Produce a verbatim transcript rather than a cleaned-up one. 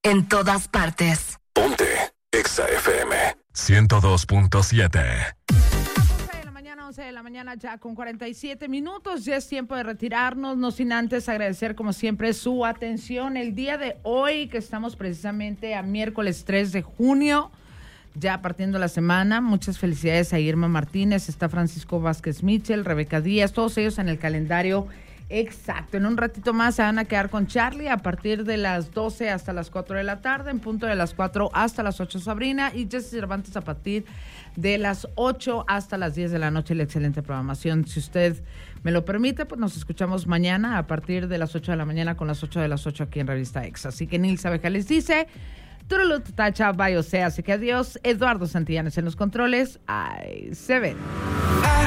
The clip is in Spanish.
En todas partes. Ponte Exa F M ciento dos punto siete. once de la mañana, once de la mañana ya con cuarenta y siete minutos. Ya es tiempo de retirarnos, no sin antes agradecer como siempre su atención. El día de hoy, que estamos precisamente a miércoles tres de junio, ya partiendo la semana, muchas felicidades a Irma Martínez, está Francisco Vázquez Mitchell, Rebeca Díaz, todos ellos en el calendario exacto. En un ratito más se van a quedar con Charlie a partir de las doce hasta las cuatro de la tarde, en punto de las cuatro hasta las ocho Sabrina y Jessy Cervantes a partir de las ocho hasta las diez de la noche. La excelente programación. Si usted me lo permite, pues nos escuchamos mañana a partir de las ocho de la mañana con las ocho de las ocho aquí en Revista Exa. Así que Nilsa Abeja les dice Turulut, tacha, bye, o sea, así que adiós. Eduardo Santillanes en los controles. Ay, se ven.